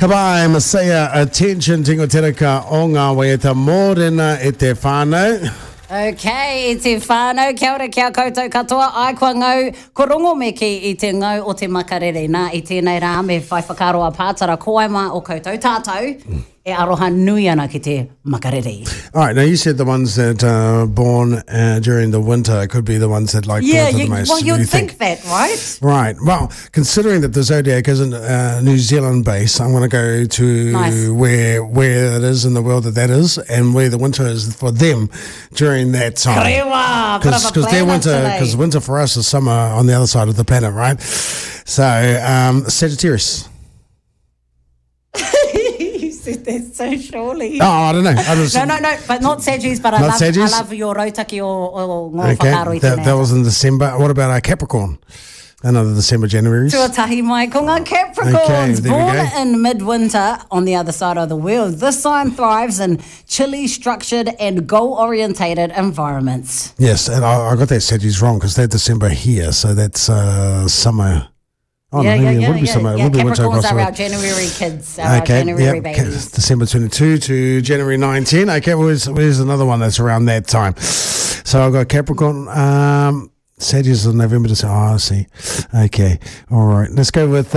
Kabai, Masaya, attention, Tingo Tereka, o ngā waiata mōrena e te whānau. Okay, i te whānau, kia ora kia koutou katoa, ai kua ngau, ko rongo me ki i te ngau o te makarere, nā i tēnei rā me whai whakaroa pātara koaima o koutou tātou, e aroha nui ana ki te makarere. All right, now you said the ones that are born during the winter could be the ones that like winter the most. Well, you'd think that, right? Right. Well, considering that the zodiac isn't New Zealand based, I'm going to go to where it is in the world that is, and where the winter is for them during that time. Because their winter, because winter for us is summer on the other side of the planet, right? So Sagittarius. That's so surely. Oh, I don't know. No, but not Sagittarius, but I love your rautaki o ngō whakaro i tēnei. That was in December. What about Capricorn? Another December, January. Tuatahi mai ko ngā Capricorns, born in midwinter on the other side of the world. This sign thrives in chilly, structured and goal-orientated environments. Yes, and I got that Sagittarius wrong because they're December here, so that's summer. Oh, yeah. Capricorns are our January kids, our January babies. December 22 to January 19. Okay, where's another one that's around that time? So I've got Capricorn, Sagittarius in November, December. Oh, I see. Okay, all right. Let's go with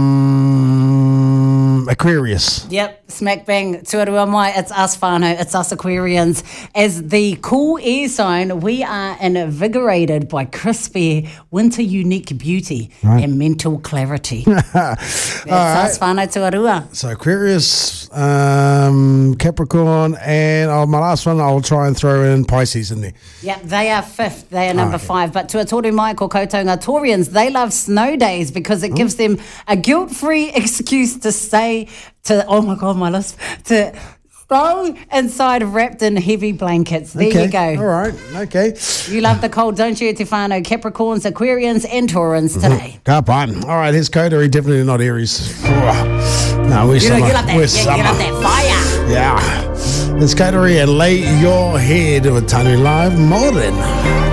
Aquarius. Yep, smack bang. Tuarua mai, it's us whānau, it's us Aquarians. As the cool air sign, we are invigorated by crispy, winter unique beauty and mental clarity. It's us whānau Tuarua. So Aquarius, Capricorn, and my last one, I'll try and throw in Pisces in there. Yep, they are fifth. They are number 5. But to a toru mai ko koutou ngā Taurians, they love snow days because it gives them a guilt-free excuse to stay oh my God, my list, to go inside wrapped in heavy blankets. There you go. All right, okay. You love the cold, don't you, Te whānau, Capricorns, Aquarians and Taurans today. Ka pai. All right, here's Kodari, definitely not Aries. No, we're summer. You love that, you love that fire. Yeah. It's Kodari and Lay Your Head with Tanu Live Modern.